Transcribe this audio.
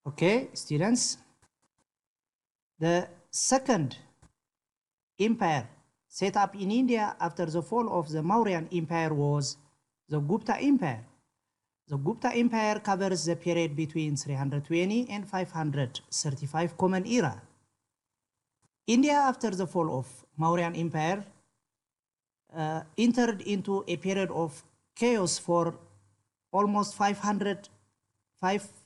Okay, students. The second empire set up in India after the fall of the Mauryan Empire was the Gupta Empire. The Gupta Empire covers the period between 320 and 535 Common Era. India, after the fall of Mauryan Empire, entered into a period of chaos for almost 500